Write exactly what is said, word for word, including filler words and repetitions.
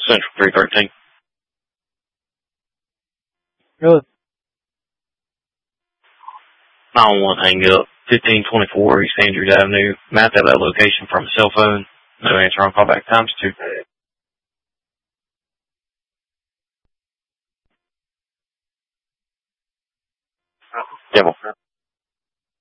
Central three thirteen. Good. nine one one hang up. fifteen twenty-four East Andrews Avenue. Mapped out that location from a cell phone. No answer on callback times two. Devil.